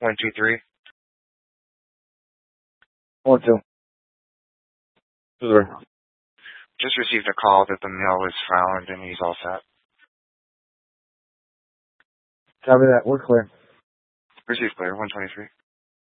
123. 1-2. Missouri. Just received a call that the mail was found and he's all set. Copy that. We're clear. Received clear, 123.